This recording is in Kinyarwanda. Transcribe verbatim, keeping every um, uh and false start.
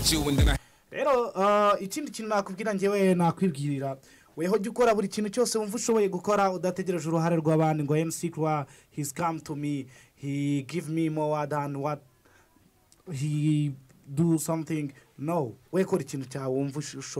with you and then I rero uh, ikindi kintu nakubwira njyewe nakwibwirira weho jya ukora buri kintu cyose wumva ushoboye gukora udategereje uruhare rw'abandi ngo M C Kra he's come to me he give me more than what he do something no we kora ikintu cyawe wumva ushoboye